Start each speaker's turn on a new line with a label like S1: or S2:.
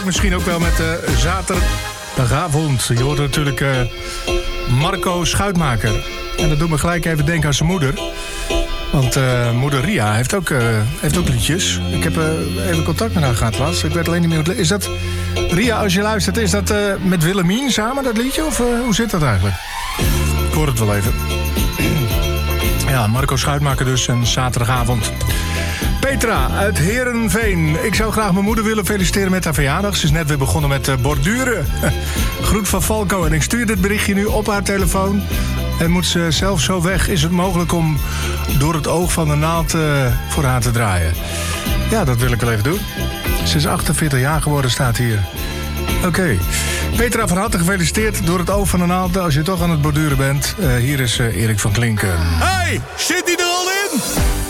S1: Misschien ook wel met zaterdagavond. Je hoort natuurlijk Marco Schuitmaker. En dat doet me gelijk even denken aan zijn moeder. Want moeder Ria heeft ook liedjes. Ik heb even contact met haar gehad laatst. Ik weet alleen niet meer hoe het is dat... Ria, als je luistert, is dat met Willemien samen, dat liedje? Of hoe zit dat eigenlijk? Ik hoor het wel even. Ja, Marco Schuitmaker dus. En zaterdagavond... Petra uit Heerenveen. Ik zou graag mijn moeder willen feliciteren met haar verjaardag. Ze is net weer begonnen met borduren. Groet van Falco. En ik stuur dit berichtje nu op haar telefoon. En moet ze zelf zo weg, is het mogelijk om door het oog van de naald voor haar te draaien. Ja, dat wil ik wel even doen. Ze is 48 jaar geworden, staat hier. Oké. Petra, van harte gefeliciteerd door het oog van de naald. Als je toch aan het borduren bent. Hier is Erik van Klinken.
S2: Hey, zit die er al in?